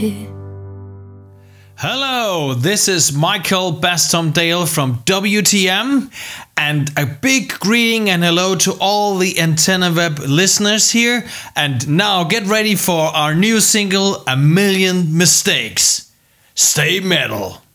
Hello, this is Michael Bastomdale from WTM, and a big greeting and hello to all the Antenna Web listeners here. And now get ready for our new single, A Million Mistakes. Stay metal.